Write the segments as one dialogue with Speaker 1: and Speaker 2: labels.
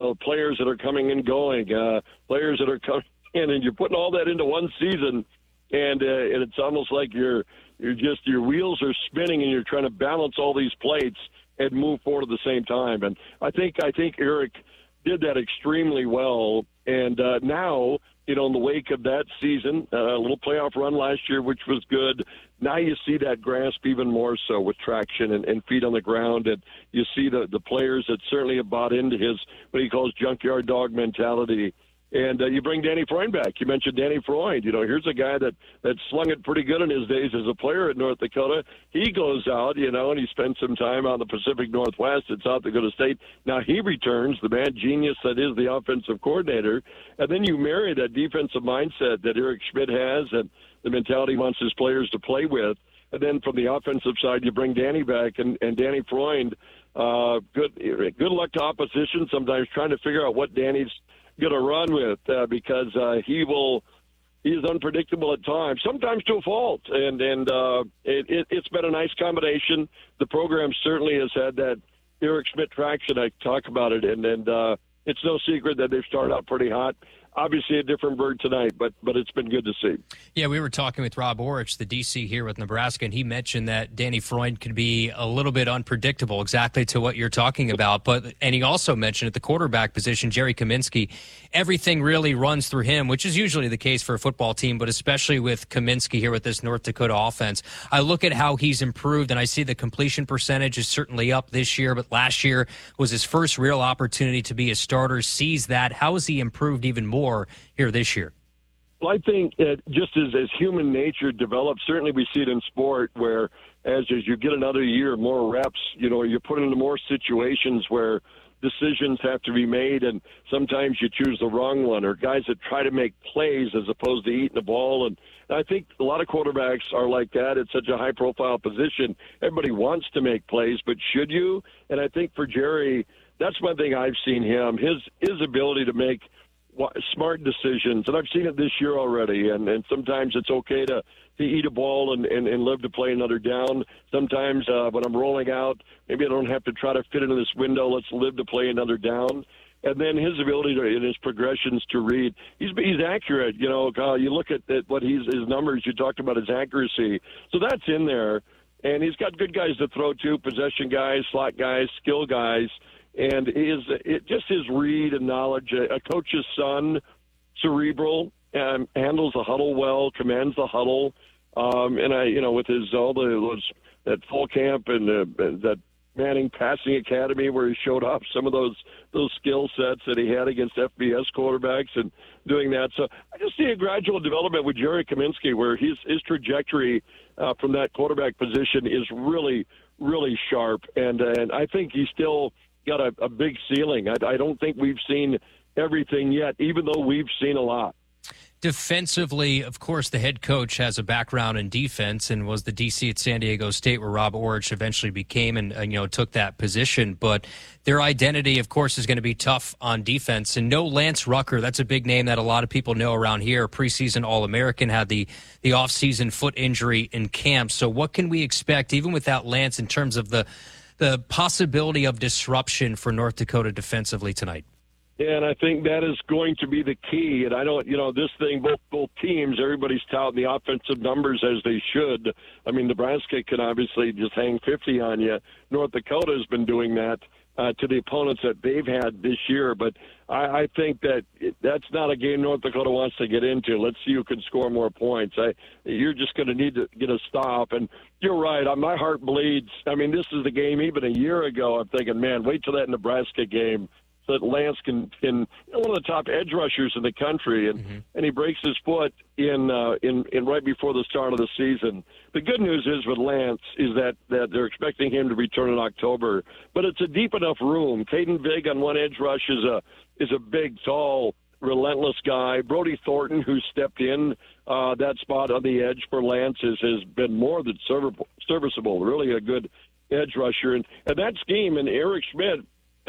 Speaker 1: players that are coming and going, players that are coming in, and you're putting all that into one season, and it's almost like your wheels are spinning, and you're trying to balance all these plates and move forward at the same time. And I think Eric did that extremely well. And now, in the wake of that season, a little playoff run last year, which was good, now you see that grasp even more so with traction and feet on the ground. And you see the players that certainly have bought into his, what he calls junkyard dog mentality. And you bring Danny Freund back. You mentioned Danny Freund. Here's a guy that slung it pretty good in his days as a player at North Dakota. He goes out, and he spends some time out in the Pacific Northwest at South Dakota State. Now he returns, the mad genius that is the offensive coordinator. And then you marry that defensive mindset that Eric Schmidt has and the mentality he wants his players to play with. And then from the offensive side, you bring Danny back and Danny Freund. Good luck to opposition sometimes trying to figure out what Danny's going to run with because he is unpredictable at times, sometimes to a fault. And it's been a nice combination. The program certainly has had that Eric Schmidt traction. I talk about it, and it's no secret that they've started out pretty hot. Obviously a different bird tonight, but it's been good to see.
Speaker 2: Yeah, we were talking with Rob Orich, the DC here with Nebraska, and he mentioned that Danny Freund could be a little bit unpredictable, exactly to what you're talking about. And he also mentioned at the quarterback position, Jerry Kaminsky, everything really runs through him, which is usually the case for a football team, but especially with Kaminsky here with this North Dakota offense. I look at how he's improved, and I see the completion percentage is certainly up this year, but last year was his first real opportunity to be a starter, sees that. How has he improved even more here this year?
Speaker 1: Well, I think just as human nature develops, certainly we see it in sport where as you get another year, more reps, you're put into more situations where decisions have to be made, and sometimes you choose the wrong one, or guys that try to make plays as opposed to eating the ball. And I think a lot of quarterbacks are like that. It's such a high-profile position. Everybody wants to make plays, but should you? And I think for Jerry, that's one thing I've seen him, his ability to make smart decisions, and I've seen it this year already, and sometimes it's okay to eat a ball and live to play another down. Sometimes when I'm rolling out, maybe I don't have to try to fit into this window. Let's live to play another down. And then his ability in his progressions to read, he's accurate. You look at what his numbers, you talked about his accuracy. So that's in there. And he's got good guys to throw to, possession guys, slot guys, skill guys. And just his read and knowledge, a coach's son, cerebral, handles the huddle well, commands the huddle. And with his that fall camp and that Manning Passing Academy where he showed off some of those skill sets that he had against FBS quarterbacks and doing that. So I just see a gradual development with Jerry Kaminsky where his trajectory from that quarterback position is really, really sharp. And I think he's still got a big ceiling. I don't think we've seen everything yet, even though we've seen a lot.
Speaker 2: Defensively, of course, the head coach has a background in defense and was the DC at San Diego State where Rob Orich eventually became and took that position. But their identity, of course, is going to be tough on defense. And no Lance Rucker, that's a big name that a lot of people know around here. Preseason All-American, had the off-season foot injury in camp. So what can we expect, even without Lance, in terms of the possibility of disruption for North Dakota defensively tonight?
Speaker 1: Yeah, and I think that is going to be the key. And I don't, this thing, both teams, everybody's touting the offensive numbers as they should. I mean, Nebraska can obviously just hang 50 on you. North Dakota has been doing that to the opponents that they've had this year. But I think that's not a game North Dakota wants to get into. Let's see who can score more points. You're just going to need to get a stop. And you're right. My heart bleeds. I mean, this is the game even a year ago. I'm thinking, man, wait till that Nebraska game that Lance can one of the top edge rushers in the country, and he breaks his foot in right before the start of the season. The good news is with Lance is that they're expecting him to return in October, but it's a deep enough room. Caden Vig on one edge rush is a big, tall, relentless guy. Brody Thornton, who stepped in that spot on the edge for Lance, has been more than serviceable. Really a good edge rusher, and that scheme and Eric Schmidt.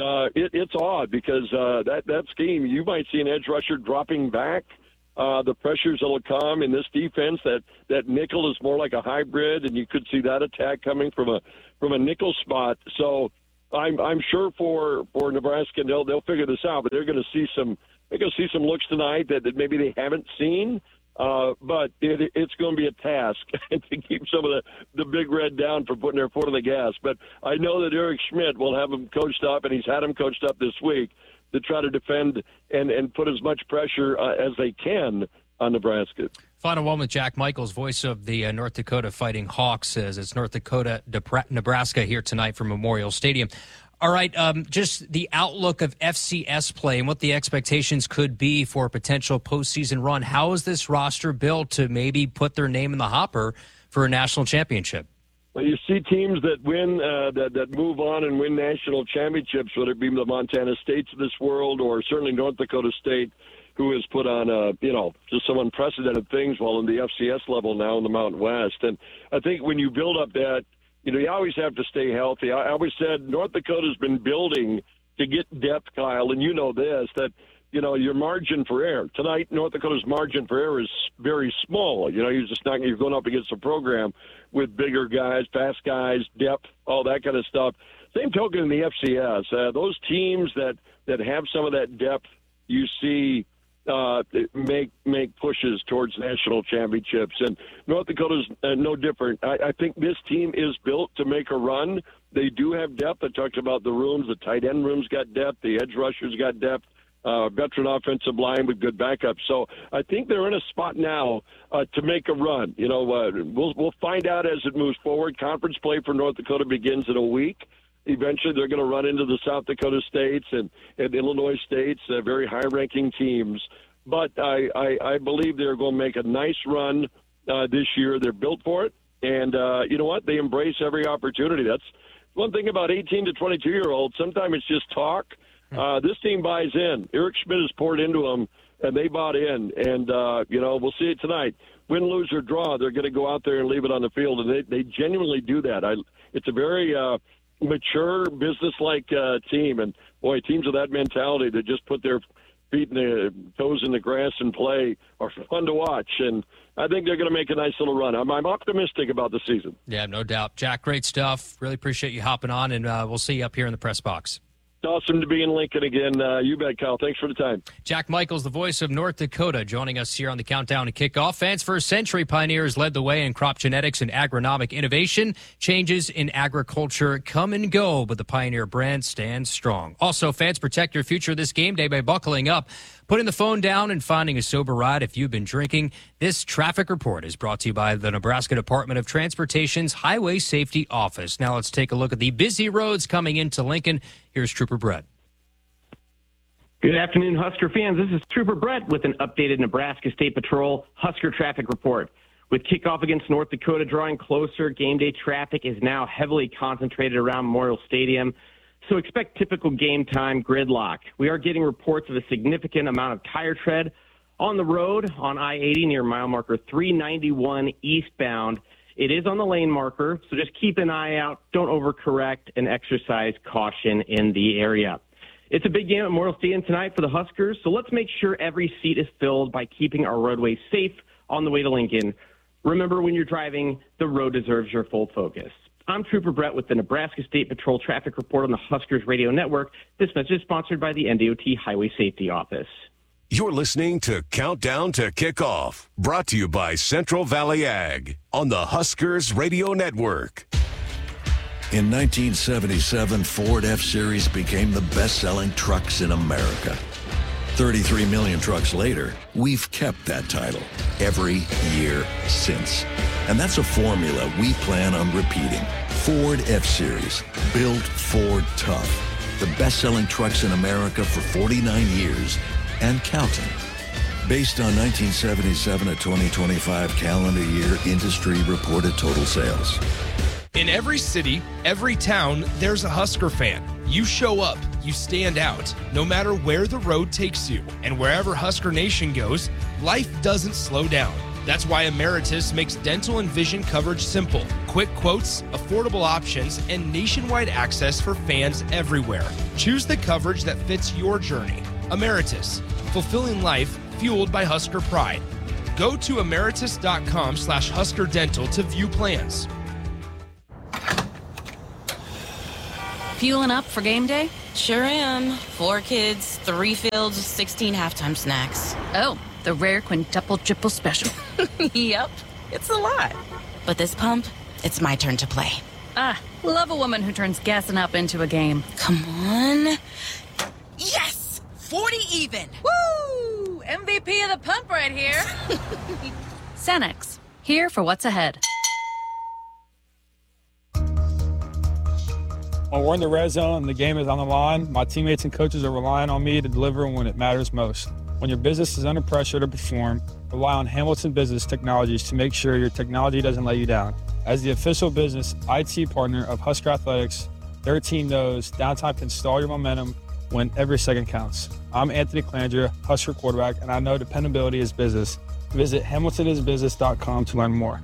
Speaker 1: It's odd because that scheme, you might see an edge rusher dropping back. The pressures that will come in this defense, that nickel is more like a hybrid, and you could see that attack coming from a nickel spot. So I'm sure for Nebraska, they'll figure this out, but they're going to see some looks tonight that maybe they haven't seen. But it's going to be a task to keep some of the Big Red down for putting their foot on the gas. But I know that Eric Schmidt will have them coached up, and he's had them coached up this week to try to defend and put as much pressure as they can on Nebraska.
Speaker 2: Final one with Jack Michaels, voice of the North Dakota Fighting Hawks, says it's North Dakota, Nebraska here tonight from Memorial Stadium. All right, just the outlook of FCS play and what the expectations could be for a potential postseason run. How is this roster built to maybe put their name in the hopper for a national championship?
Speaker 1: Well, you see teams that win, that move on and win national championships, whether it be the Montana States of this world or certainly North Dakota State, who has put on, just some unprecedented things while in the FCS level now in the Mountain West. And I think when you build up that, you always have to stay healthy. I always said North Dakota's been building to get depth, Kyle, and you know this, that, your margin for error. Tonight, North Dakota's margin for error is very small. You're going up against a program with bigger guys, fast guys, depth, all that kind of stuff. Same token in the FCS. Those teams that have some of that depth, you see make pushes towards national championships. And North Dakota's no different. I think this team is built to make a run. They do have depth. I talked about the rooms. The tight end room's got depth. The edge rushers got depth. Veteran offensive line with good backup. So I think they're in a spot now to make a run. We'll find out as it moves forward. Conference play for North Dakota begins in a week. Eventually, they're going to run into the South Dakota States and Illinois States, very high-ranking teams. But I believe they're going to make a nice run this year. They're built for it. And you know what? They embrace every opportunity. That's one thing about 18 to 22-year-olds. Sometimes it's just talk. This team buys in. Eric Schmidt has poured into them, and they bought in. And, we'll see it tonight. Win, lose, or draw, they're going to go out there and leave it on the field. And they genuinely do that. It's a very mature, business-like team. And, boy, teams with that mentality that just put their feet and their toes in the grass and play are fun to watch. And I think they're going to make a nice little run. I'm optimistic about the season.
Speaker 2: Yeah, no doubt. Jack, great stuff. Really appreciate you hopping on, and we'll see you up here in the press box.
Speaker 1: It's awesome to be in Lincoln again. You bet, Kyle. Thanks for the time.
Speaker 2: Jack Michaels, the voice of North Dakota, joining us here on the Countdown to Kickoff. Fans for a century, Pioneers led the way in crop genetics and agronomic innovation. Changes in agriculture come and go, but the Pioneer brand stands strong. Also, fans, protect your future this game day by buckling up, putting the phone down, and finding a sober ride if you've been drinking. This traffic report is brought to you by the Nebraska Department of Transportation's Highway Safety Office. Now let's take a look at the busy roads coming into Lincoln. Here's Trooper Brett.
Speaker 3: Good afternoon, Husker fans. This is Trooper Brett with an updated Nebraska State Patrol Husker traffic report. With kickoff against North Dakota drawing closer, game day traffic is now heavily concentrated around Memorial Stadium. So expect typical game time gridlock. We are getting reports of a significant amount of tire tread on the road on I-80 near mile marker 391 eastbound. It is on the lane marker, so just keep an eye out. Don't overcorrect and exercise caution in the area. It's a big game at Memorial Stadium tonight for the Huskers, so let's make sure every seat is filled by keeping our roadways safe on the way to Lincoln. Remember, when you're driving, the road deserves your full focus. I'm Trooper Brett with the Nebraska State Patrol Traffic Report on the Huskers Radio Network. This message is sponsored by the NDOT Highway Safety Office.
Speaker 4: You're listening to Countdown to Kickoff, brought to you by Central Valley Ag on the Huskers Radio Network.
Speaker 5: In 1977, Ford F-Series became the best-selling trucks in America. 33 million trucks later, we've kept that title every year since. And that's a formula we plan on repeating. Ford F-Series, built Ford tough. The best-selling trucks in America for 49 years and counting. Based on 1977 to 2025 calendar year industry reported total sales.
Speaker 6: In every city, every town, there's a Husker fan. You show up, you stand out, no matter where the road takes you. And wherever Husker Nation goes, life doesn't slow down. That's why Emeritus makes dental and vision coverage simple. Quick quotes, affordable options, and nationwide access for fans everywhere. Choose the coverage that fits your journey. Emeritus, fulfilling life fueled by Husker pride. Go to emeritus.com/Husker Dental to view plans.
Speaker 7: Fueling up for game day?
Speaker 8: Sure am. 4 kids, 3 fields, 16 halftime snacks.
Speaker 7: Oh, the rare quintuple triple special.
Speaker 8: Yep, it's a lot. But this pump, it's my turn to play.
Speaker 7: Love a woman who turns gassing up into a game.
Speaker 8: Come on. Yes! 40 even!
Speaker 7: Woo! MVP of the pump right here. Cenex, here for what's ahead.
Speaker 9: When we're in the red zone and the game is on the line, my teammates and coaches are relying on me to deliver when it matters most. When your business is under pressure to perform, rely on Hamilton Business Technologies to make sure your technology doesn't let you down. As the official business IT partner of Husker Athletics, their team knows downtime can stall your momentum when every second counts. I'm Anthony Calandra, Husker quarterback, and I know dependability is business. Visit hamiltonisbusiness.com to learn more.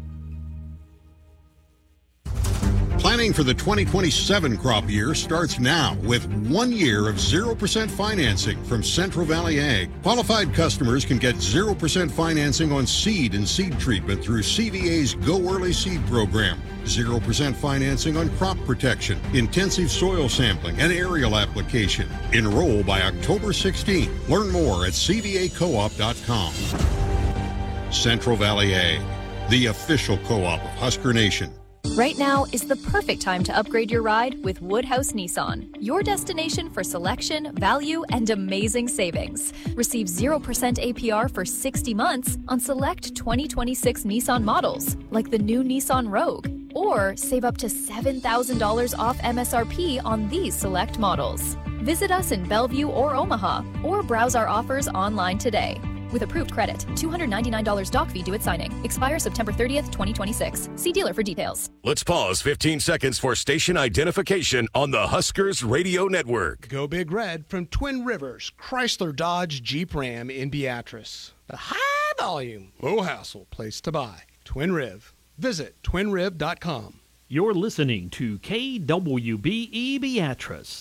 Speaker 10: Planning for the 2027 crop year starts now with 1 year of 0% financing from Central Valley Ag. Qualified customers can get 0% financing on seed and seed treatment through CVA's Go Early Seed program. 0% financing on crop protection, intensive soil sampling, and aerial application. Enroll by October 16. Learn more at cvacoop.com. Central Valley Ag, the official co-op of Husker Nation.
Speaker 11: Right now is the perfect time to upgrade your ride with Woodhouse Nissan, your destination for selection, value, and amazing savings. Receive 0% APR for 60 months on select 2026 Nissan models, like the new Nissan Rogue, or save up to $7,000 off MSRP on these select models. Visit us in Bellevue or Omaha, or browse our offers online today. With approved credit, $299 doc fee due at signing. Expires September 30th, 2026. See dealer for details.
Speaker 4: Let's pause 15 seconds for station identification on the Huskers Radio Network.
Speaker 12: Go Big Red from Twin Rivers, Chrysler Dodge Jeep Ram in Beatrice. The high volume, low hassle place to buy. Twin Riv. Visit twinriv.com.
Speaker 13: You're listening to KWBE Beatrice.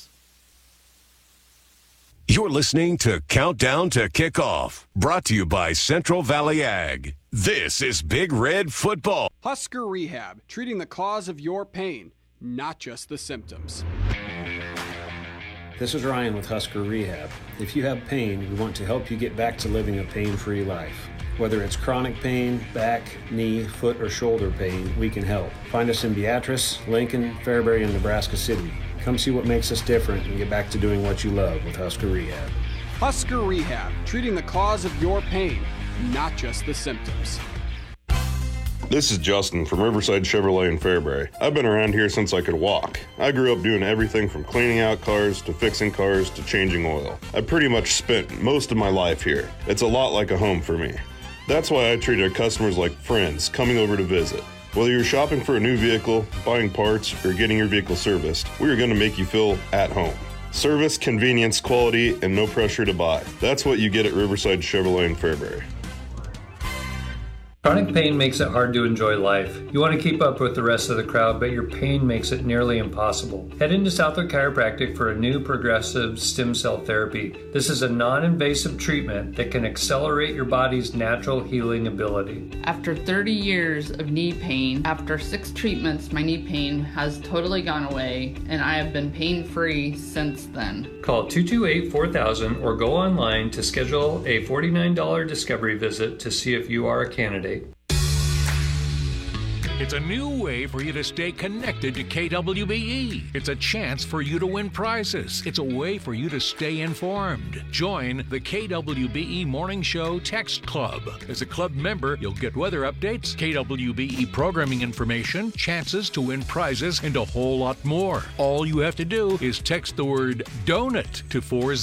Speaker 4: You're listening to Countdown to Kickoff, brought to you by Central Valley Ag. This is Big Red Football.
Speaker 14: Husker Rehab, treating the cause of your pain, not just the symptoms.
Speaker 15: This is Ryan with Husker Rehab. If you have pain, we want to help you get back to living a pain-free life. Whether it's chronic pain, back, knee, foot, or shoulder pain, we can help. Find us in Beatrice, Lincoln, Fairbury, and Nebraska City. Come see what makes us different and get back to doing what you love with Husker Rehab.
Speaker 14: Husker Rehab, treating the cause of your pain, not just the symptoms.
Speaker 16: This is Justin from Riverside Chevrolet in Fairbury. I've been around here since I could walk. I grew up doing everything from cleaning out cars to fixing cars to changing oil. I pretty much spent most of my life here. It's a lot like a home for me. That's why I treat our customers like friends coming over to visit. Whether you're shopping for a new vehicle, buying parts, or getting your vehicle serviced, we are going to make you feel at home. Service, convenience, quality, and no pressure to buy. That's what you get at Riverside Chevrolet in Fairbury.
Speaker 17: Chronic pain makes it hard to enjoy life. You want to keep up with the rest of the crowd, but your pain makes it nearly impossible. Head into Southwood Chiropractic for a new progressive stem cell therapy. This is a non-invasive treatment that can accelerate your body's natural healing ability.
Speaker 18: After 30 years of knee pain, after 6 treatments, my knee pain has totally gone away, and I have been pain-free since then.
Speaker 17: Call 228-4000 or go online to schedule a $49 discovery visit to see if you are a candidate.
Speaker 19: It's a new way for you to stay connected to KWBE. It's a chance for you to win prizes. It's a way for you to stay informed. Join the KWBE Morning Show Text Club. As a club member, you'll get weather updates, KWBE programming information, chances to win prizes, and a whole lot more. All you have to do is text the word DONUT to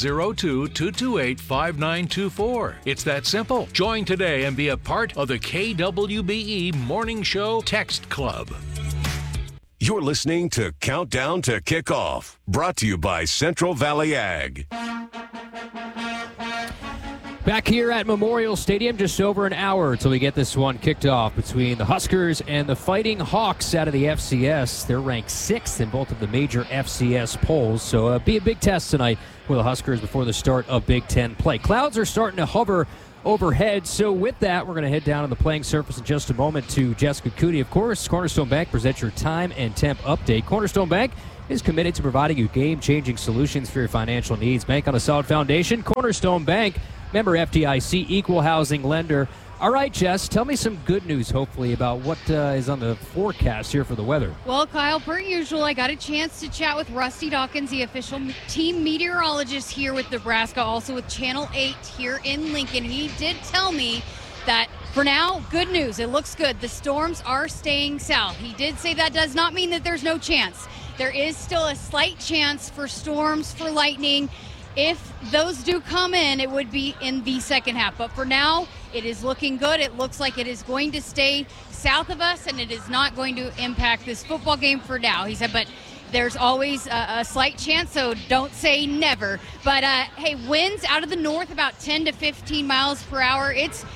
Speaker 19: 402-228-5924. It's that simple. Join today and be a part of the KWBE Morning Show Text Club.
Speaker 4: You're listening to Countdown to Kickoff, brought to you by Central Valley Ag.
Speaker 2: Back here at Memorial Stadium, just over an hour until we get this one kicked off between the Huskers and the Fighting Hawks out of the FCS. They're ranked 6th in both of the major FCS polls, so be a big test tonight for the Huskers before the start of Big Ten play. Clouds are starting to hover overhead, so with that, we're going to head down on the playing surface in just a moment to Jessica Coody. Of course, Cornerstone Bank presents your time and temp update. Cornerstone Bank is committed to providing you game-changing solutions for your financial needs. Bank on a solid foundation. Cornerstone Bank, member FDIC, equal housing lender. All right, Jess, tell me some good news, hopefully, about what is on the forecast here for the weather.
Speaker 20: Well, Kyle, per usual, I got a chance to chat with Rusty Dawkins, the official team meteorologist here with Nebraska, also with Channel 8 here in Lincoln. He did tell me that for now, good news. It looks good. The storms are staying south. He did say that does not mean that there's no chance. There is still a slight chance for storms, for lightning. If those do come in, it would be in the second half. But for now, it is looking good. It looks like it is going to stay south of us, and it is not going to impact this football game for now. He said, but there's always a slight chance, so don't say never. But, hey, winds out of the north about 10 to 15 miles per hour. It's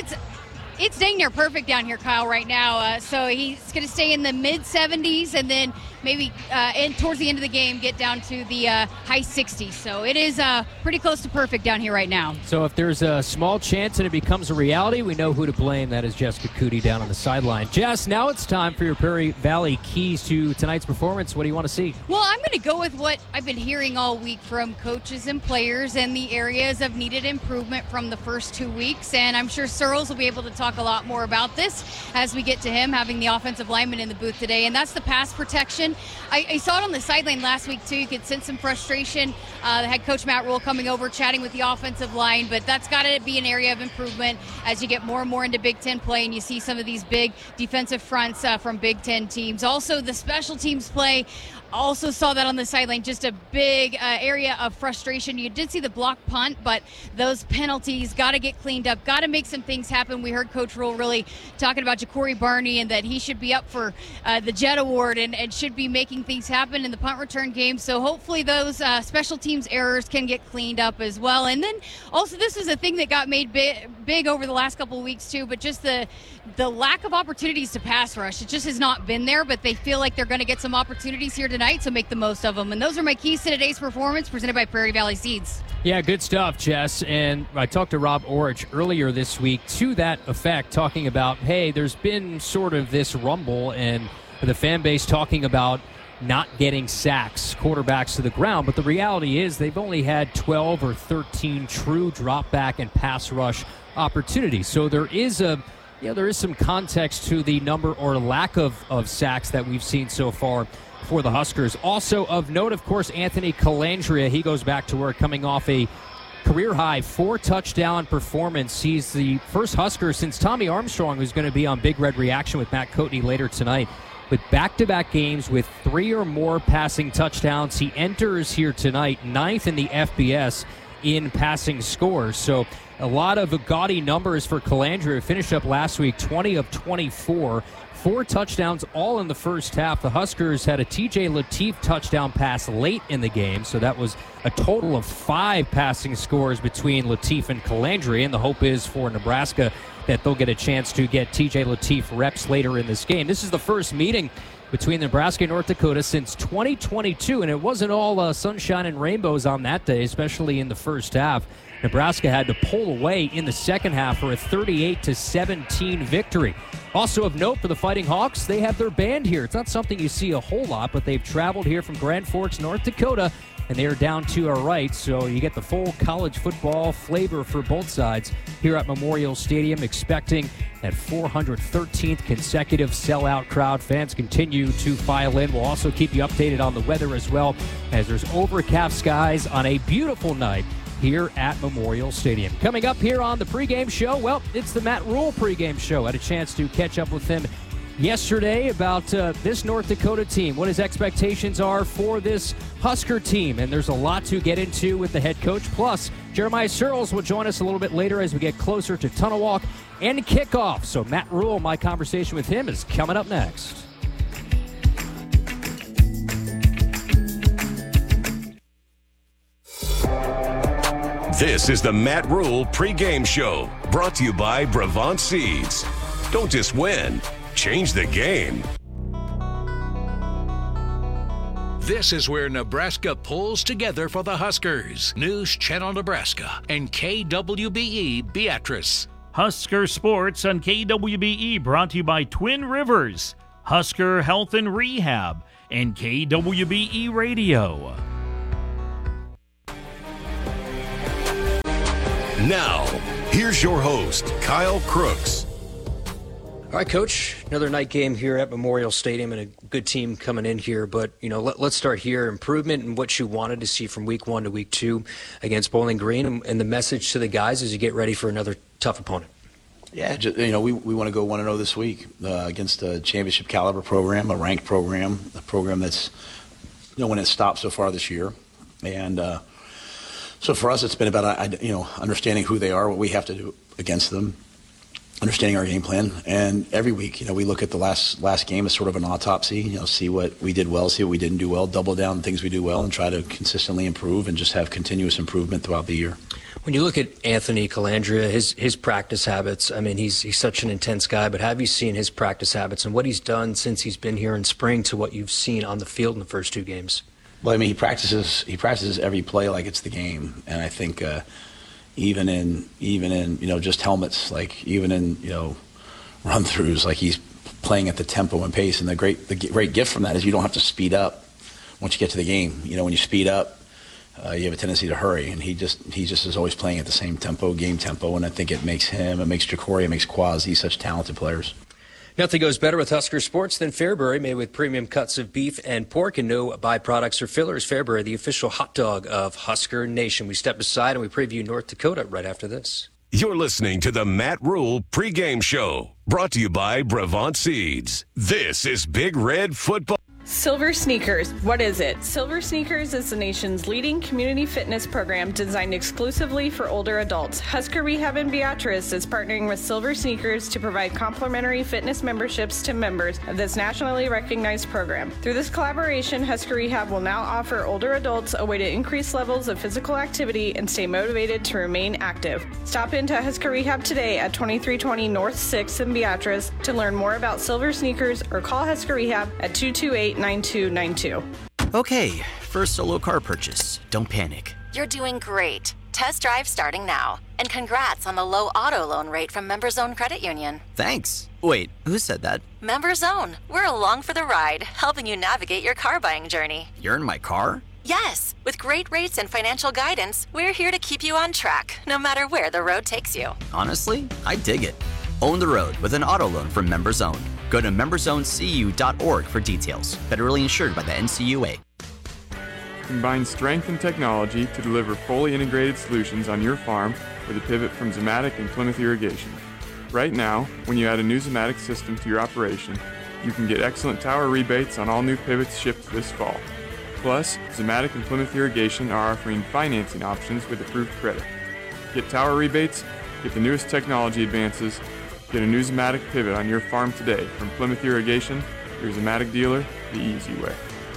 Speaker 20: dang near perfect down here, Kyle, right now. So he's going to stay in the mid-70s and then maybe towards the end of the game get down to the high 60s. So it is pretty close to perfect down here right now.
Speaker 2: So if there's a small chance and it becomes a reality, we know who to blame. That is Jessica Coody down on the sideline. Jess, now it's time for your Prairie Valley keys to tonight's performance. What do you want to see?
Speaker 20: Well, I'm going to go with what I've been hearing all week from coaches and players and the areas of needed improvement from the first 2 weeks. And I'm sure Searles will be able to talk a lot more about this as we get to him having the offensive lineman in the booth today. And that's the pass protection. I saw it on the sideline last week, too. You could sense some frustration. Head coach Matt Rule coming over, chatting with the offensive line, but that's got to be an area of improvement as you get more and more into Big Ten play and you see some of these big defensive fronts from Big Ten teams. Also, the special teams play. Also saw that on the sideline, just a big area of frustration. You did see the block punt, but those penalties got to get cleaned up, got to make some things happen. We heard Coach Rule really talking about Ja'Cory Barney and that he should be up for the Jet Award and should be making things happen in the punt return game. So hopefully those special teams errors can get cleaned up as well. And then also this is a thing that got made big over the last couple of weeks too, but just the lack of opportunities to pass rush. It just has not been there, but they feel like they're going to get some opportunities here tonight, so make the most of them. And those are my keys to today's performance, presented by Prairie Valley Seeds.
Speaker 2: Yeah, good stuff, Jess. And I talked to Rob Orich earlier this week to that effect, talking about, hey, there's been sort of this rumble and the fan base talking about not getting sacks, quarterbacks to the ground. But the reality is they've only had 12 or 13 true drop back and pass rush opportunities. So there is some context to the number or lack of sacks that we've seen so far for the Huskers. Also of note, of course, Anthony Calandria. He goes back to work coming off a career-high 4-touchdown performance. He's the first Husker since Tommy Armstrong, who's going to be on Big Red Reaction with Matt Coatney later tonight, with back-to-back games with 3 or more passing touchdowns. He enters here tonight 9th in the FBS in passing scores. So a lot of gaudy numbers for Calandria. Finished up last week 20 of 24. 4 touchdowns all in the first half. The Huskers had a TJ Lateef touchdown pass late in the game, so that was a total of 5 passing scores between Lateef and Calandria, and the hope is for Nebraska that they'll get a chance to get TJ Lateef reps later in this game. This is the first meeting between Nebraska and North Dakota since 2022, and it wasn't all sunshine and rainbows on that day, especially in the first half. Nebraska had to pull away in the second half for a 38-17 victory. Also of note for the Fighting Hawks, they have their band here. It's not something you see a whole lot, but they've traveled here from Grand Forks, North Dakota, and they are down to our right, so you get the full college football flavor for both sides here at Memorial Stadium, expecting that 413th consecutive sellout crowd. Fans continue to file in. We'll also keep you updated on the weather as well, as there's overcast skies on a beautiful night here at Memorial Stadium. Coming up here on the pregame show, well, it's the Matt Rule pregame show. I had a chance to catch up with him yesterday about this North Dakota team, what his expectations are for this Husker team, and there's a lot to get into with the head coach. Plus, Jeremiah Searles will join us a little bit later as we get closer to Tunnel Walk and kickoff. So Matt Rule, my conversation with him is coming up next.
Speaker 4: This is the Matt Rule pregame show, brought to you by Brevant Seeds. Don't just win, change the game.
Speaker 19: This is where Nebraska pulls together for the Huskers. News Channel Nebraska and KWBE Beatrice.
Speaker 13: Husker Sports on KWBE, brought to you by Twin Rivers, Husker Health and Rehab, and KWBE Radio.
Speaker 4: Now, here's your host, Kyle Crooks.
Speaker 2: All right, Coach, another night game here at Memorial Stadium and a good team coming in here. But, let's start here. Improvement in what you wanted to see from week 1 to week 2 against Bowling Green, and the message to the guys as you get ready for another tough opponent.
Speaker 21: Yeah, we want to go 1-0 this week against a championship caliber program, a ranked program, a program that's, when it stopped so far this year. And so for us, it's been about, understanding who they are, what we have to do against them, understanding our game plan. And every week, we look at the last game as sort of an autopsy, see what we did well, see what we didn't do well, double down on things we do well, and try to consistently improve and just have continuous improvement throughout the year.
Speaker 2: When you look at Anthony Calandria, his practice habits, he's such an intense guy, but have you seen his practice habits and what he's done since he's been here in spring to what you've seen on the field in the first 2 games?
Speaker 21: Well, he practices every play like it's the game. And I think even in just helmets, like even in run-throughs, like he's playing at the tempo and pace. And the great gift from that is you don't have to speed up once you get to the game. When you speed up, you have a tendency to hurry, and he just is always playing at the same tempo, game tempo, and I think it makes him, it makes Ja'Cory, it makes Quasi such talented players.
Speaker 2: Nothing goes better with Husker Sports than Fairbury, made with premium cuts of beef and pork and no byproducts or fillers. Fairbury, the official hot dog of Husker Nation. We step aside and we preview North Dakota right after this.
Speaker 4: You're listening to the Matt Rule pregame show, brought to you by Brevant Seeds. This is Big Red Football.
Speaker 22: Silver Sneakers. What is it? Silver Sneakers is the nation's leading community fitness program designed exclusively for older adults. Husker Rehab in Beatrice is partnering with Silver Sneakers to provide complimentary fitness memberships to members of this nationally recognized program. Through this collaboration, Husker Rehab will now offer older adults a way to increase levels of physical activity and stay motivated to remain active. Stop into Husker Rehab today at 2320 North 6th in Beatrice to learn more about Silver Sneakers or call Husker Rehab at 228-9292.
Speaker 23: Okay, first solo car purchase. Don't panic.
Speaker 24: You're doing great. Test drive starting now. And congrats on the low auto loan rate from MemberZone Credit Union.
Speaker 23: Thanks. Wait, who said that?
Speaker 24: MemberZone. We're along for the ride, helping you navigate your car buying journey.
Speaker 23: You're in my car?
Speaker 24: Yes. With great rates and financial guidance, we're here to keep you on track, no matter where the road takes you.
Speaker 23: Honestly, I dig it. Own the road with an auto loan from MemberZone. Go to memberzonecu.org for details. Federally insured by the NCUA.
Speaker 25: Combine strength and technology to deliver fully integrated solutions on your farm with a pivot from Zimmatic and Plymouth Irrigation. Right now, when you add a new Zimmatic system to your operation, you can get excellent tower rebates on all new pivots shipped this fall. Plus, Zimmatic and Plymouth Irrigation are offering financing options with approved credit. Get tower rebates, get the newest technology advances, get a new Zimmatic pivot on your farm today from Plymouth Irrigation, your Zimmatic dealer, the easy way.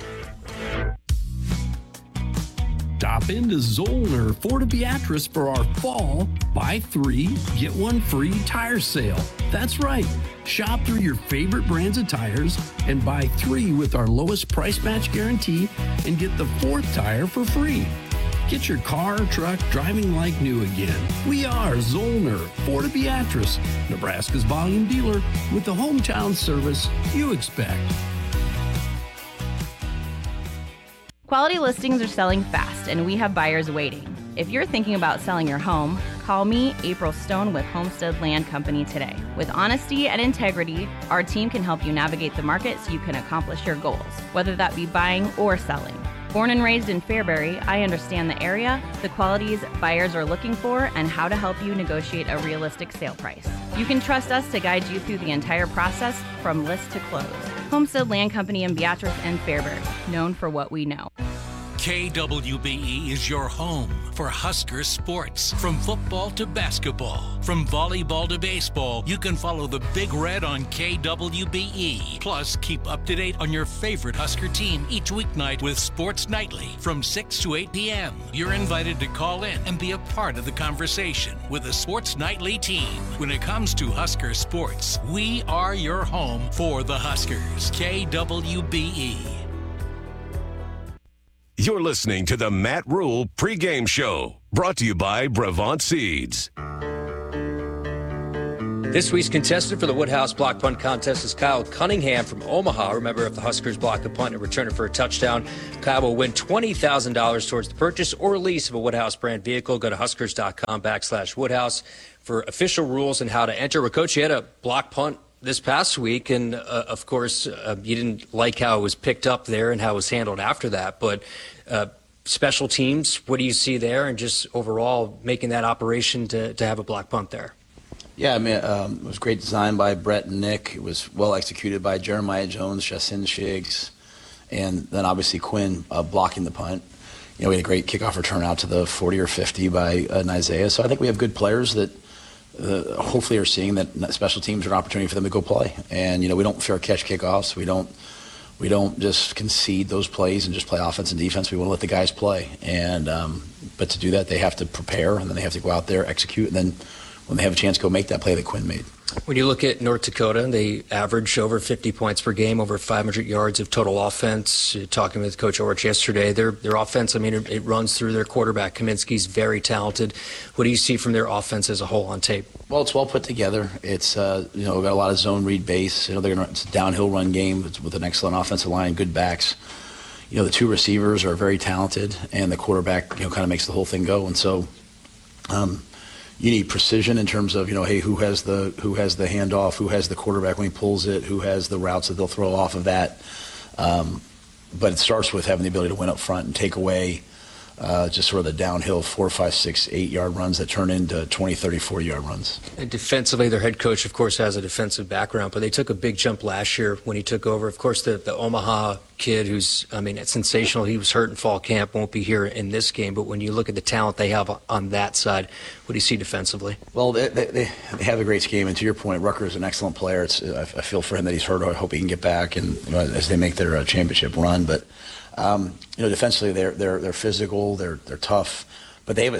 Speaker 26: Stop into Zollner Ford Beatrice for our fall buy 3, get 1 free tire sale. That's right. Shop through your favorite brands of tires and buy 3 with our lowest price match guarantee and get the 4th tire for free. Get your car or truck driving like new again. We are Zollner Ford Beatrice, Nebraska's volume dealer with the hometown service you expect.
Speaker 27: Quality listings are selling fast, and we have buyers waiting. If you're thinking about selling your home, call me, April Stone, with Homestead Land Company today. With honesty and integrity, our team can help you navigate the market so you can accomplish your goals, whether that be buying or selling. Born and raised in Fairbury, I understand the area, the qualities buyers are looking for, and how to help you negotiate a realistic sale price. You can trust us to guide you through the entire process from list to close. Homestead Land Company in Beatrice and Fairbury, known for what we know.
Speaker 19: KWBE is your home for Husker sports. From football to basketball, from volleyball to baseball, you can follow the Big Red on KWBE. Plus, keep up to date on your favorite Husker team each weeknight with Sports Nightly from 6 to 8 p.m. You're invited to call in and be a part of the conversation with the Sports Nightly team. When it comes to Husker sports, we are your home for the Huskers. KWBE.
Speaker 4: You're listening to the Matt Rule pregame show, brought to you by Brevant Seeds.
Speaker 2: This week's contestant for the Woodhouse Block Punt Contest is Kyle Cunningham from Omaha. Remember, if the Huskers block a punt and return it for a touchdown, Kyle will win $20,000 towards the purchase or lease of a Woodhouse brand vehicle. Go to huskers.com/Woodhouse for official rules and how to enter. Well, Coach, you had a block punt this past week, and of course, you didn't like how it was picked up there and how it was handled after that. But special teams, what do you see there, and just overall making that operation to have a block punt there?
Speaker 21: Yeah, I mean, it was great design by Brett and Nick. It was well executed by Jeremiah Jones, Chassin Shiggs, and then obviously Quinn blocking the punt. You know, we had a great kickoff return out to the 40 or 50 by Isaiah. So I think we have good players that hopefully are seeing that special teams are an opportunity for them to go play. And, you know, we don't fair catch kickoffs. We don't just concede those plays and just play offense and defense. We want to let the guys play. And but to do that, they have to prepare, and then they have to go out there, execute, and then when they have a chance, go make that play that Quinn made.
Speaker 2: When you look at North Dakota, they average over 50 points per game, over 500 yards of total offense. Talking with Coach Orich yesterday, their offense, I mean, it runs through their quarterback. Kaminsky's very talented. What do you see from their offense as a whole on tape?
Speaker 21: Well, it's well put together. It's we've got a lot of zone read base. You know, it's a downhill run game with an excellent offensive line, good backs. You know, the two receivers are very talented, and the quarterback, kind of makes the whole thing go. And so, you need precision in terms of, hey, who has the handoff, who has the quarterback when he pulls it, who has the routes that they'll throw off of that. But it starts with having the ability to win up front and take away just sort of the downhill 4, 5, 6, 8-yard runs that turn into 20, 30, 40-yard runs.
Speaker 2: And defensively, their head coach, of course, has a defensive background, but they took a big jump last year when he took over. Of course, the Omaha kid who's, it's sensational. He was hurt in fall camp, won't be here in this game. But when you look at the talent they have on that side, what do you see defensively?
Speaker 21: Well, they have a great scheme. And to your point, Rucker is an excellent player. I feel for him that he's hurt. I hope he can get back and as they make their championship run. But defensively, they're physical, they're tough, but they have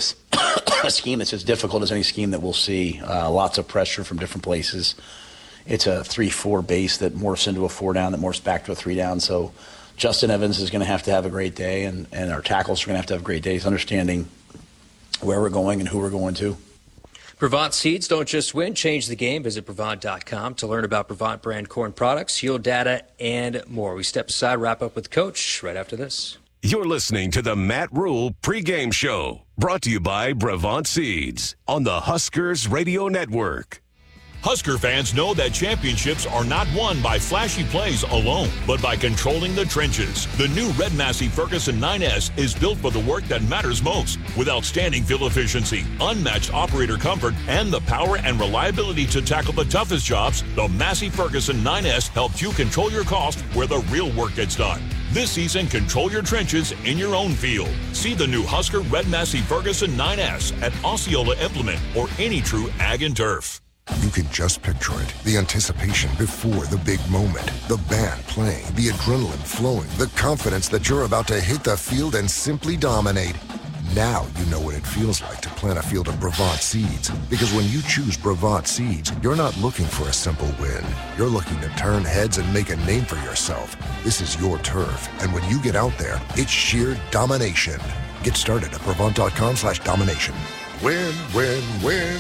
Speaker 21: a scheme that's as difficult as any scheme that we'll see. Lots of pressure from different places. It's a 3-4 base that morphs into a 4-down, that morphs back to a 3-down. So Justin Evans is going to have a great day, and our tackles are going to have great days, understanding where we're going and who we're going to.
Speaker 2: Brevant Seeds don't just win, change the game. Visit Brevant.com to learn about Brevant brand corn products, yield data, and more. We step aside, wrap up with Coach right after this.
Speaker 4: You're listening to the Matt Rule pregame show, brought to you by Brevant Seeds on the Huskers Radio Network.
Speaker 1: Husker fans know that championships are not won by flashy plays alone, but by controlling the trenches. The new Red Massey Ferguson 9S is built for the work that matters most, with outstanding fuel efficiency, unmatched operator comfort, and the power and reliability to tackle the toughest jobs. The Massey Ferguson 9S helps you control your cost where the real work gets done. This season, control your trenches in your own field. See the new Husker Red Massey Ferguson 9S at Osceola Implement or any true Ag and Turf.
Speaker 3: You can just picture it. The anticipation before the big moment. The band playing, the adrenaline flowing, the confidence that you're about to hit the field and simply dominate. Now you know what it feels like to plant a field of Brevant Seeds. Because when you choose Brevant Seeds, you're not looking for a simple win. You're looking to turn heads and make a name for yourself. This is your turf. And when you get out there, it's sheer domination. Get started at Brevant.com/domination. Win, win, win.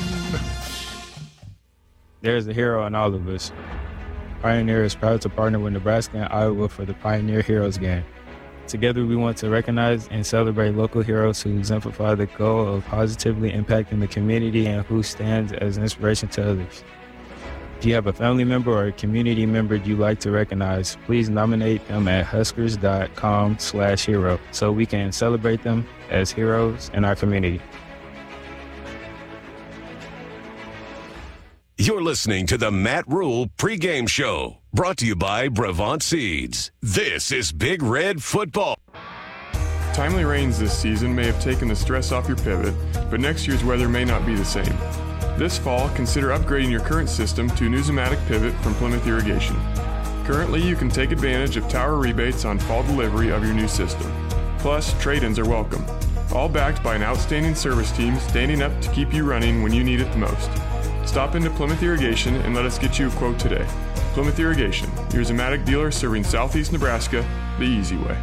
Speaker 5: There's a hero in all of us. Pioneer is proud to partner with Nebraska and Iowa for the Pioneer Heroes Game. Together, we want to recognize and celebrate local heroes who exemplify the goal of positively impacting the community and who stands as an inspiration to others. If you have a family member or a community member you'd like to recognize, please nominate them at huskers.com/hero so we can celebrate them as heroes in our community.
Speaker 4: You're listening to the Matt Rule pregame show, brought to you by Brevant Seeds. This is Big Red Football.
Speaker 25: Timely rains this season may have taken the stress off your pivot, but next year's weather may not be the same. This fall, consider upgrading your current system to a new Zamatic pivot from Plymouth Irrigation. Currently, you can take advantage of tower rebates on fall delivery of your new system. Plus, trade-ins are welcome. All backed by an outstanding service team standing up to keep you running when you need it the most. Stop into Plymouth Irrigation and let us get you a quote today. Plymouth Irrigation, your Zamatic dealer serving Southeast Nebraska the easy way.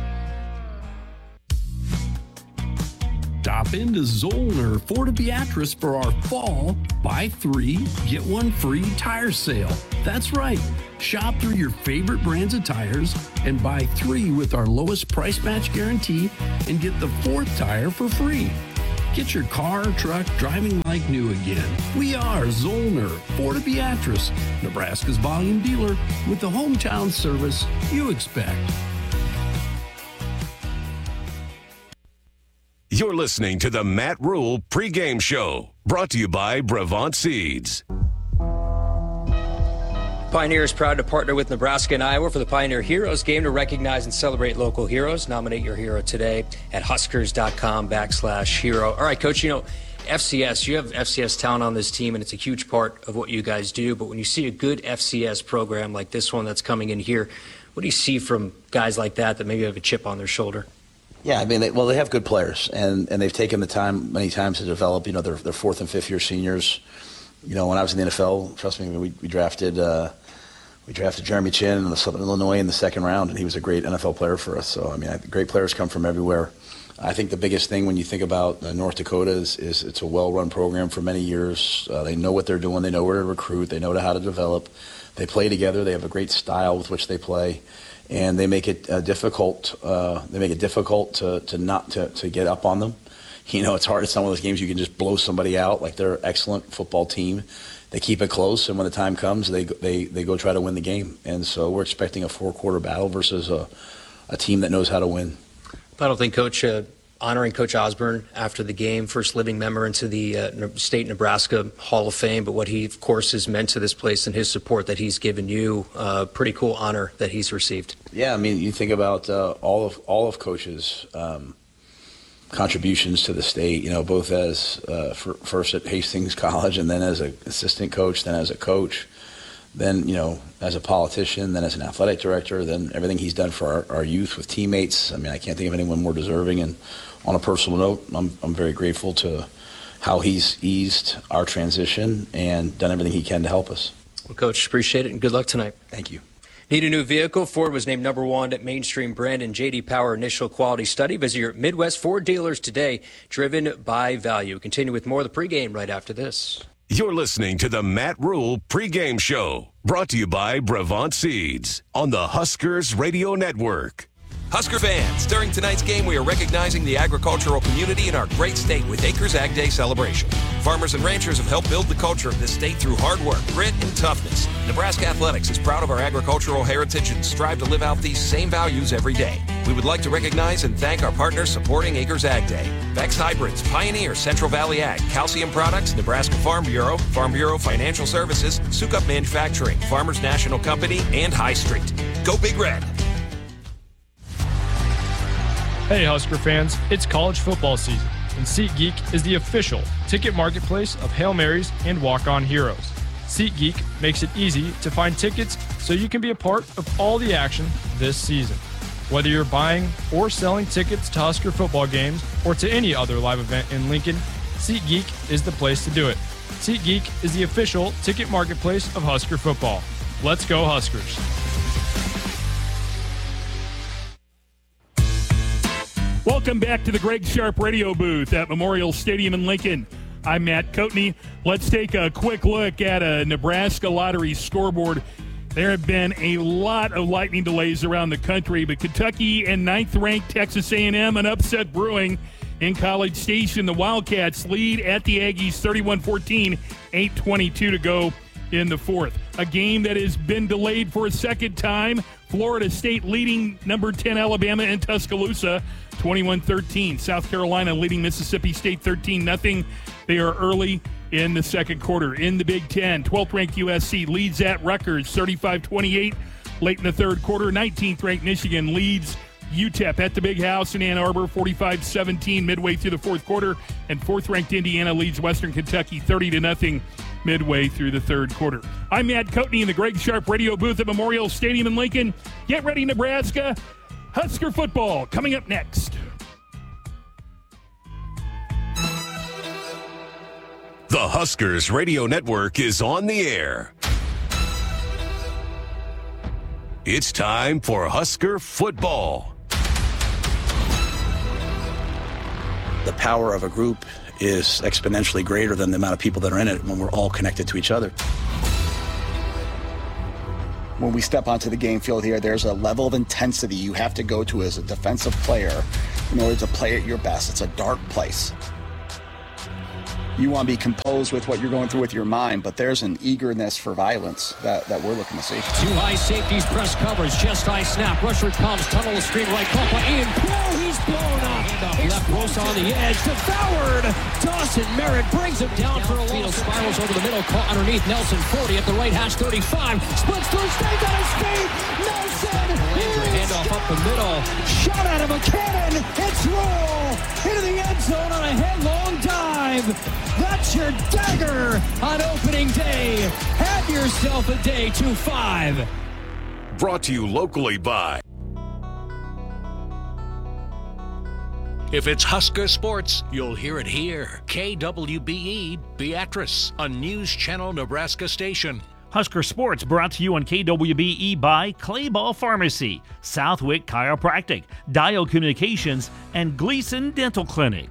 Speaker 26: Stop into Zollner Ford Beatrice for our fall buy 3, get 1 free tire sale. That's right. Shop through your favorite brands of tires and buy 3 with our lowest price match guarantee and get the 4th tire for free. Get your car or truck driving like new again. We are Zollner Ford Beatrice, Nebraska's volume dealer with the hometown service you expect.
Speaker 4: You're listening to the Matt Rule pregame show, brought to you by Brevant Seeds.
Speaker 2: Pioneer is proud to partner with Nebraska and Iowa for the Pioneer Heroes game to recognize and celebrate local heroes. Nominate your hero today at huskers.com/hero. All right, Coach, FCS, you have FCS talent on this team, and it's a huge part of what you guys do. But when you see a good FCS program like this one that's coming in here, what do you see from guys like that maybe have a chip on their shoulder?
Speaker 21: Yeah, I mean, they have good players, and they've taken the time many times to develop, their 4th and 5th year seniors. When I was in the NFL, trust me, we drafted Jeremy Chin in Southern Illinois in the 2nd round, and he was a great NFL player for us. So, great players come from everywhere. I think the biggest thing when you think about North Dakota is it's a well-run program for many years. They know what they're doing. They know where to recruit. They know how to develop. They play together. They have a great style with which they play. And they make it difficult. They make it difficult to get up on them. It's hard. It's some of those games you can just blow somebody out. Like, they're an excellent football team. They keep it close, and when the time comes, they go try to win the game. And so we're expecting a 4-quarter battle versus a team that knows how to win.
Speaker 2: I don't think, Coach, honoring Coach Osborne after the game, first living member into the State Nebraska Hall of Fame, but what he, of course, has meant to this place and his support that he's given you, pretty cool honor that he's received.
Speaker 21: Yeah, you think about all of Coach's contributions to the state, both as first at Hastings College and then as an assistant coach, then as a coach, then, as a politician, then as an athletic director, then everything he's done for our youth with teammates. I can't think of anyone more deserving. And on a personal note, I'm very grateful to how he's eased our transition and done everything he can to help us.
Speaker 2: Well, Coach, appreciate it, and good luck tonight.
Speaker 21: Thank you.
Speaker 2: Need a new vehicle? Ford was named #1 at Mainstream Brand and J.D. Power Initial Quality Study. Visit your Midwest Ford dealers today, driven by value. Continue with more of the pregame right after this.
Speaker 4: You're listening to the Matt Rule pregame show, brought to you by Brevant Seeds on the Huskers Radio Network.
Speaker 6: Husker fans, during tonight's game, we are recognizing the agricultural community in our great state with Acres Ag Day celebration. Farmers and ranchers have helped build the culture of this state through hard work, grit, and toughness. Nebraska Athletics is proud of our agricultural heritage and strive to live out these same values every day. We would like to recognize and thank our partners supporting Acres Ag Day: Vex Hybrids, Pioneer, Central Valley Ag, Calcium Products, Nebraska Farm Bureau Financial Services, Sukup Manufacturing, Farmers National Company, and High Street. Go Big Red!
Speaker 7: Hey Husker fans, it's college football season, and SeatGeek is the official ticket marketplace of Hail Marys and walk-on heroes. SeatGeek makes it easy to find tickets so you can be a part of all the action this season. Whether you're buying or selling tickets to Husker football games or to any other live event in Lincoln, SeatGeek is the place to do it. SeatGeek is the official ticket marketplace of Husker football. Let's go Huskers.
Speaker 13: Welcome back to the Greg Sharp radio booth at Memorial Stadium in Lincoln. I'm Matt Coatney. Let's take a quick look at a Nebraska Lottery scoreboard. There have been a lot of lightning delays around the country, but Kentucky and 9th-ranked Texas A&M, an upset brewing in College Station. The Wildcats lead at the Aggies 31-14, 8:22 to go in the fourth. A game that has been delayed for a second time. Florida State leading number 10 Alabama in Tuscaloosa 21-13. South Carolina leading Mississippi State 13-0. They are early in the second quarter. In the Big Ten, 12th-ranked USC leads at Rutgers 35-28 late in the third quarter. 19th-ranked Michigan leads UTEP at the Big House in Ann Arbor, 45-17 midway through the fourth quarter. And fourth-ranked Indiana leads Western Kentucky 30-0 midway through the third quarter. I'm Matt Coatney in the Greg Sharp radio booth at Memorial Stadium in Lincoln. Get ready, Nebraska. Husker football coming up next.
Speaker 4: The Huskers Radio Network is on the air. It's time for Husker football.
Speaker 21: The power of a group is exponentially greater than the amount of people that are in it when we're all connected to each other.
Speaker 8: When we step onto the game field here, there's a level of intensity you have to go to as a defensive player in order to play at your best. It's a dark place. You want to be composed with what you're going through with your mind, but there's an eagerness for violence that we're looking to see.
Speaker 9: Two high safeties, press coverage, chest high snap. Rusher comes, tunnel the screen right, caught by Ian Crow. He's blown up. Left post on the edge, devoured. Dawson Merritt brings him down for a loss. Spirals over the middle, caught underneath. Nelson 40 at the right hash, 35. Splits through, stays on his feet. Nelson, handoff up the middle. Shot out of a cannon. It's roll into the end zone on a headlong dive. That's your dagger on opening day. Have yourself a day 2-5.
Speaker 4: Brought to you locally by.
Speaker 19: If it's Husker sports, you'll hear it here. KWBE Beatrice, a News Channel Nebraska station.
Speaker 10: Husker Sports brought to you on KWBE by Clayball Pharmacy, Southwick Chiropractic, Dial Communications, and Gleason Dental Clinic.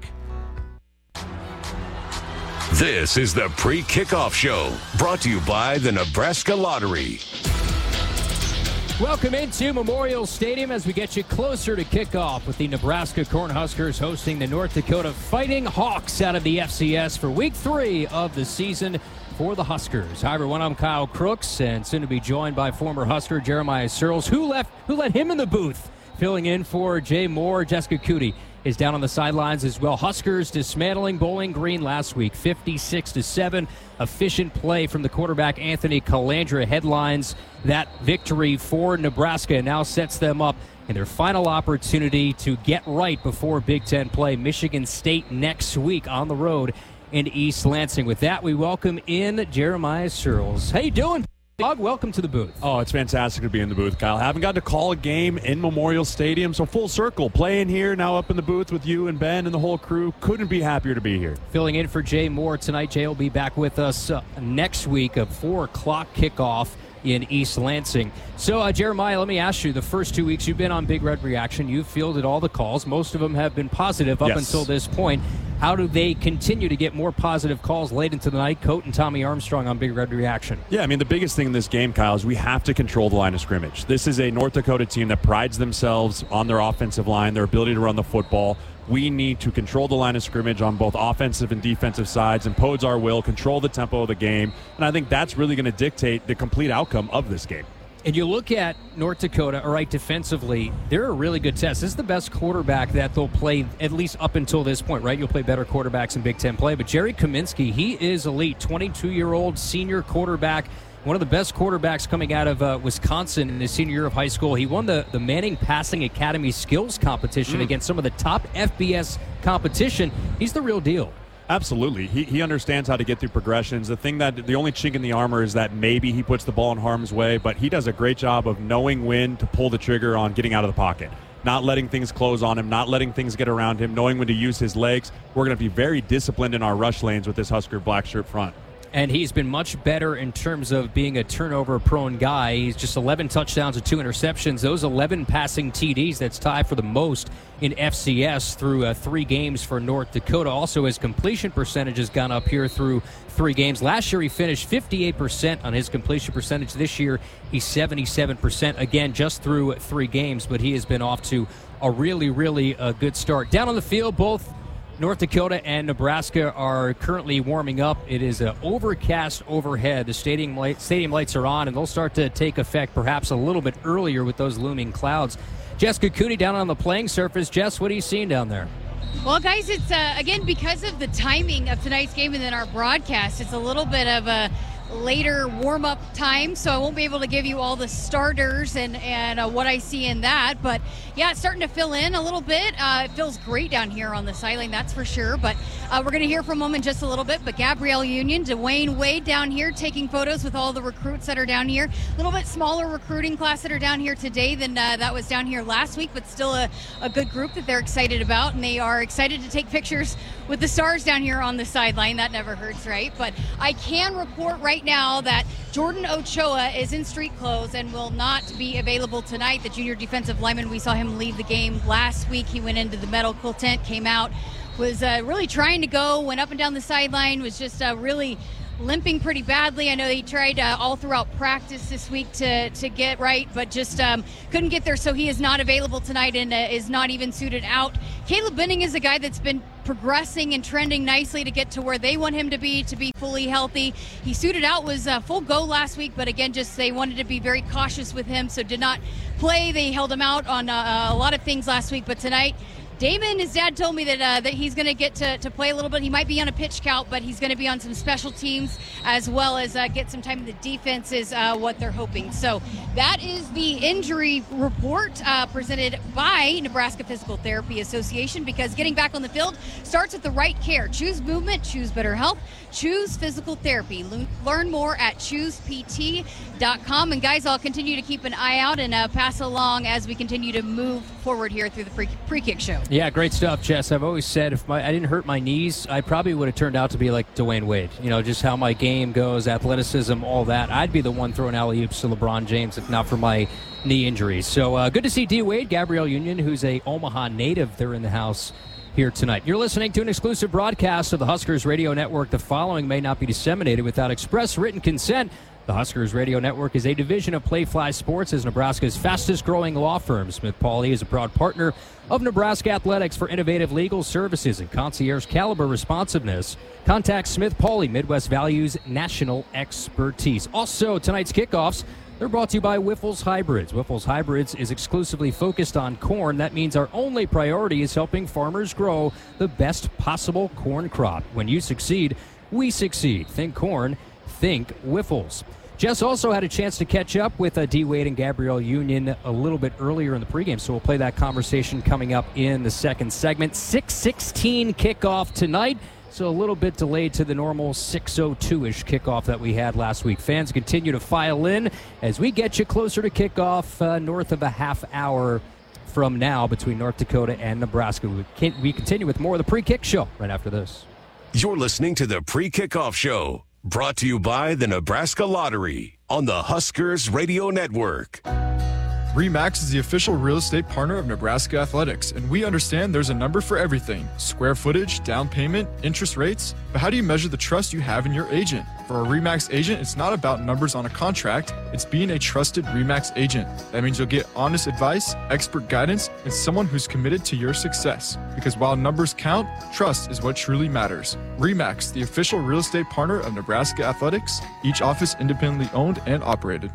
Speaker 4: This is the pre-kickoff show, brought to you by the Nebraska Lottery.
Speaker 9: Welcome into Memorial Stadium as we get you closer to kickoff with the Nebraska Cornhuskers hosting the North Dakota Fighting Hawks out of the FCS for Week 3 of the season for the Huskers. Hi, everyone. I'm Kyle Crooks, and soon to be joined by former Husker Jeremiah Searles, who let him in the booth, filling in for Jay Moore. Jessica Cootie is down on the sidelines as well. Huskers dismantling Bowling Green last week, 56-7. Efficient play from the quarterback Anthony Calandra headlines that victory for Nebraska and now sets them up in their final opportunity to get right before Big Ten play. Michigan State next week on the road in East Lansing. With that, we welcome in Jeremiah Searles. How you doing, Doug? Welcome to the booth.
Speaker 11: Oh, it's fantastic to be in the booth, Kyle. Haven't got to call a game in Memorial Stadium, so full circle. Playing here, now up in the booth with you and Ben and the whole crew. Couldn't be happier to be here.
Speaker 9: Filling in for Jay Moore tonight. Jay will be back with us next week, a 4 o'clock kickoff in East Lansing. So, Jeremiah, let me ask you, the first 2 weeks you've been on Big Red Reaction, you've fielded all the calls. Most of them have been positive up until this point. How do they continue to get more positive calls late into the night? Coat and Tommy Armstrong on Big Red Reaction.
Speaker 11: Yeah, I mean, the biggest thing in this game, Kyle, is we have to control the line of scrimmage. This is a North Dakota team that prides themselves on their offensive line, their ability to run the football. We need to control the line of scrimmage on both offensive and defensive sides, impose our will, control the tempo of the game, and I think that's really going to dictate the complete outcome of this game.
Speaker 9: And you look at North Dakota, all right, defensively, they're a really good test. This is the best quarterback that they'll play, at least up until this point, right? You'll play better quarterbacks in Big Ten play. But Jerry Kaminsky, he is elite, 22-year-old senior quarterback, one of the best quarterbacks coming out of Wisconsin in his senior year of high school. He won the Manning Passing Academy skills competition against some of the top FBS competition. He's the real deal.
Speaker 11: Absolutely. He understands how to get through progressions. The only chink in the armor is that maybe he puts the ball in harm's way, but he does a great job of knowing when to pull the trigger on getting out of the pocket, not letting things close on him, not letting things get around him, knowing when to use his legs. We're going to be very disciplined in our rush lanes with this Husker black shirt front.
Speaker 9: And he's been much better in terms of being a turnover-prone guy. He's just 11 touchdowns and 2 interceptions. Those 11 passing TDs, that's tied for the most in FCS through 3 games for North Dakota. Also, his completion percentage has gone up here through 3 games. Last year, he finished 58% on his completion percentage. This year, he's 77%, again, just through 3 games. But he has been off to a really, really good start. Down on the field, both North Dakota and Nebraska are currently warming up. It is overcast overhead. The stadium lights are on, and they'll start to take effect perhaps a little bit earlier with those looming clouds. Jessica Cootie down on the playing surface. Jess, what are you seeing down there?
Speaker 20: Well, guys, it's, again, because of the timing of tonight's game and then our broadcast, it's a little bit of a later warm-up time, so I won't be able to give you all the starters and what I see in that. But yeah, it's starting to fill in a little bit. It feels great down here on the sideline, that's for sure. But we're going to hear from them in just a little bit. But Gabrielle Union, Dwayne Wade down here taking photos with all the recruits that are down here. A little bit smaller recruiting class that are down here today than that was down here last week, but still a good group that they're excited about, and they are excited to take pictures with the stars down here on the sideline. That never hurts, right? But I can report right now that Jordan Ochoa is in street clothes and will not be available tonight. The junior defensive lineman, we saw him leave the game last week. He went into the medical tent, came out, was really trying to go, went up and down the sideline, was just really limping pretty badly. I know he tried all throughout practice this week to get right, but just couldn't get there, so he is not available tonight and is not even suited out. Caleb Benning is a guy that's been progressing and trending nicely to get to where they want him to be fully healthy. He suited out, was full go last week, but again, just they wanted to be very cautious with him, so did not play. They held him out on a lot of things last week, but tonight, Damon, his dad told me that he's going to get to play a little bit. He might be on a pitch count, but he's going to be on some special teams as well as get some time in the defense is what they're hoping. So that is the injury report presented by Nebraska Physical Therapy Association, because getting back on the field starts with the right care. Choose movement, choose better health, choose physical therapy. Learn more at choosept.com. And guys, I'll continue to keep an eye out and pass along as we continue to move forward here through the pre-kick show.
Speaker 9: Yeah, great stuff, Jess. I've always said if I didn't hurt my knees, I probably would have turned out to be like Dwayne Wade. You know, just how my game goes, athleticism, all that. I'd be the one throwing alley-oops to LeBron James if not for my knee injuries. So good to see D. Wade, Gabrielle Union, who's a Omaha native. They're in the house here tonight. You're listening to an exclusive broadcast of the Huskers Radio Network. The following may not be disseminated without express written consent. The Huskers Radio Network is a division of Playfly Sports, as Nebraska's fastest-growing law firm. Smith Pauley is a proud partner of Nebraska Athletics for innovative legal services and concierge-caliber responsiveness. Contact Smith Pauley, Midwest Values National Expertise. Also, tonight's kickoffs, they're brought to you by Wyffels Hybrids. Wyffels Hybrids is exclusively focused on corn. That means our only priority is helping farmers grow the best possible corn crop. When you succeed, we succeed. Think corn. Think Wyffels. Jess also had a chance to catch up with D. Wade and Gabrielle Union a little bit earlier in the pregame, so we'll play that conversation coming up in the second segment. 6:16 kickoff tonight, so a little bit delayed to the normal 6:02-ish kickoff that we had last week. Fans continue to file in as we get you closer to kickoff, north of a half hour from now between North Dakota and Nebraska. We continue with more of the pre-kick show right after this.
Speaker 4: You're listening to the Pre-Kickoff Show, brought to you by the Nebraska Lottery on the Huskers Radio Network.
Speaker 12: RE/MAX is the official real estate partner of Nebraska Athletics, and we understand there's a number for everything: square footage, down payment, interest rates. But how do you measure the trust you have in your agent? For a RE/MAX agent, it's not about numbers on a contract, it's being a trusted RE/MAX agent. That means you'll get honest advice, expert guidance, and someone who's committed to your success. Because while numbers count, trust is what truly matters. RE/MAX, the official real estate partner of Nebraska Athletics, each office independently owned and operated.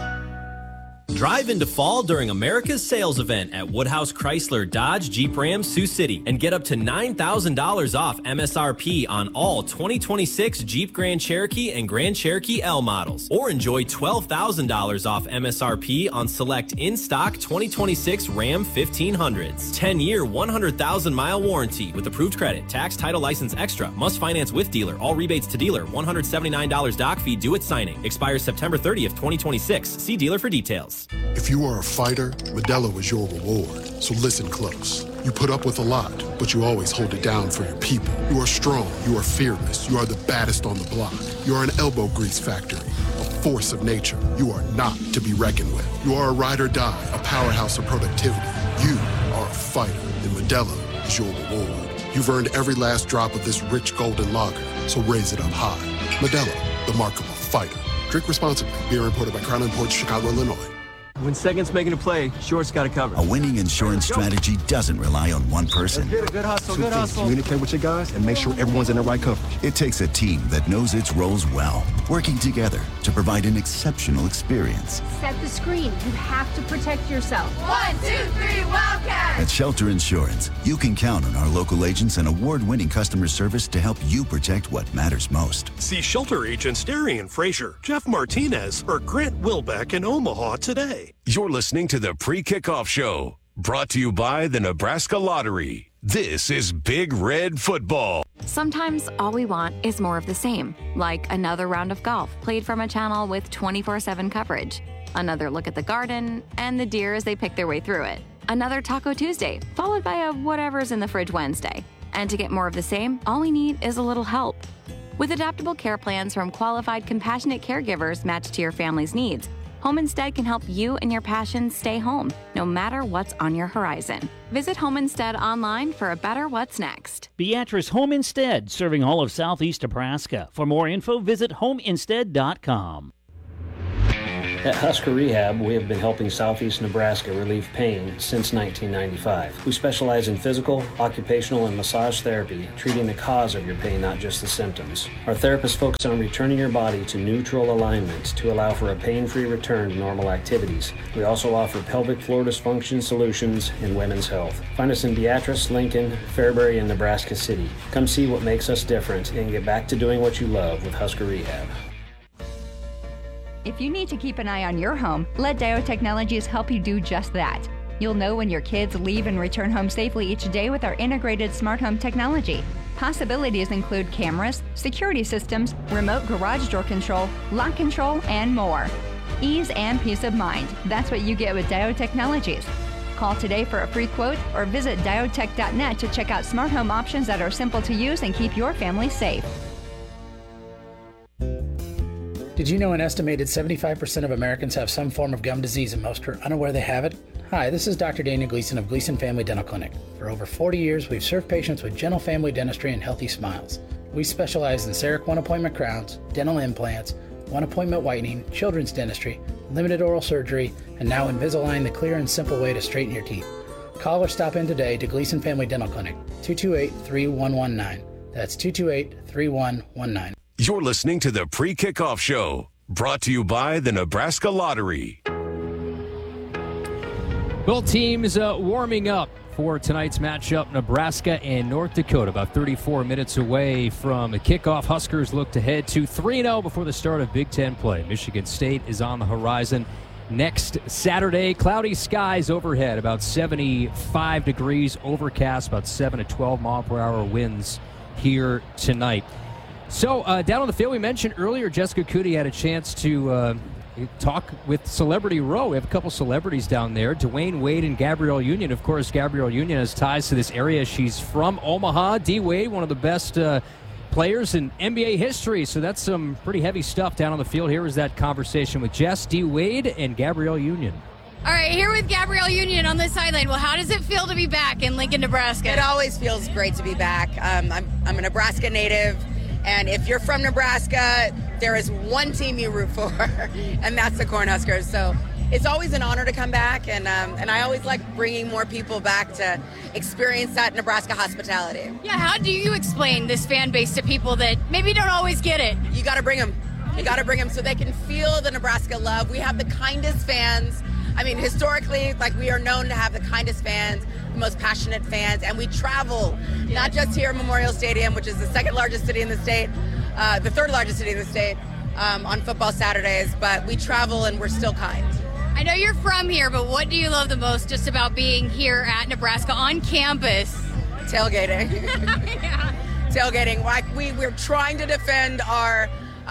Speaker 14: Drive into fall during America's sales event at Woodhouse Chrysler Dodge Jeep Ram Sioux City and get up to $9,000 off MSRP on all 2026 Jeep Grand Cherokee and Grand Cherokee L models. Or enjoy $12,000 off MSRP on select in-stock 2026 Ram 1500s. 10-year, 100,000-mile warranty with approved credit. Tax, title, license extra. Must finance with dealer. All rebates to dealer. $179 doc fee due at signing. Expires September 30th, 2026. See dealer for details.
Speaker 15: If you are a fighter, Modelo is your reward. So listen close. You put up with a lot, but you always hold it down for your people. You are strong. You are fearless. You are the baddest on the block. You are an elbow grease factory, a force of nature. You are not to be reckoned with. You are a ride or die, a powerhouse of productivity. You are a fighter, and Modelo is your reward. You've earned every last drop of this rich golden lager, so raise it up high. Modelo, the mark of a fighter. Drink responsibly. Beer imported by Crown Imports, Chicago, Illinois.
Speaker 16: When second's making a play, short's got to cover.
Speaker 17: A winning insurance strategy doesn't rely on one person.
Speaker 16: Good hustle, good hustle.
Speaker 17: Communicate with your guys and make sure everyone's in the right coverage. It takes a team that knows its roles well, working together to provide an exceptional experience.
Speaker 18: Set the screen. You have to protect yourself.
Speaker 22: 1, 2, 3, Wildcat!
Speaker 17: At Shelter Insurance, you can count on our local agents and award-winning customer service to help you protect what matters most.
Speaker 23: See Shelter agents Darian Frazier, Jeff Martinez, or Grant Wilbeck in Omaha today.
Speaker 4: You're listening to the Pre-Kickoff Show, brought to you by the Nebraska Lottery. This is Big Red Football.
Speaker 24: Sometimes all we want is more of the same, like another round of golf played from a channel with 24/7 coverage, another look at the garden and the deer as they pick their way through it, another Taco Tuesday, followed by a whatever's in the fridge Wednesday. And to get more of the same, all we need is a little help. With adaptable care plans from qualified, compassionate caregivers matched to your family's needs, Home Instead can help you and your passions stay home, no matter what's on your horizon. Visit Home Instead online for a better what's next.
Speaker 10: Beatrice Home Instead, serving all of southeast Nebraska. For more info, visit homeinstead.com.
Speaker 27: At Husker Rehab, we have been helping southeast Nebraska relieve pain since 1995. We specialize in physical, occupational, and massage therapy, treating the cause of your pain, not just the symptoms. Our therapists focus on returning your body to neutral alignment to allow for a pain-free return to normal activities. We also offer pelvic floor dysfunction solutions in women's health. Find us in Beatrice, Lincoln, Fairbury, and Nebraska City. Come see what makes us different and get back to doing what you love with Husker Rehab.
Speaker 28: If you need to keep an eye on your home, let Dio Technologies help you do just that. You'll know when your kids leave and return home safely each day with our integrated smart home technology. Possibilities include cameras, security systems, remote garage door control, lock control, and more. Ease and peace of mind. That's what you get with Dio Technologies. Call today for a free quote or visit diotech.net to check out smart home options that are simple to use and keep your family safe.
Speaker 29: Did you know an estimated 75% of Americans have some form of gum disease and most are unaware they have it? Hi, this is Dr. Daniel Gleason of Gleason Family Dental Clinic. For over 40 years, we've served patients with gentle family dentistry and healthy smiles. We specialize in CEREC one-appointment crowns, dental implants, one-appointment whitening, children's dentistry, limited oral surgery, and now Invisalign, the clear and simple way to straighten your teeth. Call or stop in today to Gleason Family Dental Clinic, 228-3119. That's 228-3119.
Speaker 4: You're listening to the Pre-Kickoff Show, brought to you by the Nebraska Lottery.
Speaker 9: Both teams warming up for tonight's matchup, Nebraska and North Dakota. About 34 minutes away from the kickoff. Huskers look to head to 3-0 before the start of Big Ten play. Michigan State is on the horizon next Saturday. Cloudy skies overhead, about 75 degrees, overcast, about 7 to 12 mile per hour winds here tonight. So, down on the field, we mentioned earlier, Jessica Coody had a chance to talk with Celebrity Row. We have a couple celebrities down there, Dwayne Wade and Gabrielle Union. Of course, Gabrielle Union has ties to this area. She's from Omaha. D. Wade, one of the best players in NBA history. So that's some pretty heavy stuff down on the field. Here is that conversation with Jess, D. Wade, and Gabrielle Union.
Speaker 20: All right, here with Gabrielle Union on the sideline. Well, how does it feel to be back in Lincoln, Nebraska?
Speaker 30: It always feels great to be back. I'm a Nebraska native. And if you're from Nebraska, there is one team you root for, and that's the Cornhuskers. So it's always an honor to come back, and I always like bringing more people back to experience that Nebraska hospitality.
Speaker 20: Yeah, how do you explain this fan base to people that maybe don't always get it?
Speaker 30: You got to bring them. You got to bring them so they can feel the Nebraska love. We have the kindest fans. I mean, historically, we are known to have the kindest fans, the most passionate fans, and we travel, not just here at Memorial Stadium, which is the second largest city in the state, the third largest city in the state, on football Saturdays, but we travel and we're still kind.
Speaker 20: I know you're from here, but what do you love the most just about being here at Nebraska on campus?
Speaker 30: Tailgating. Yeah. Tailgating. We're trying to defend our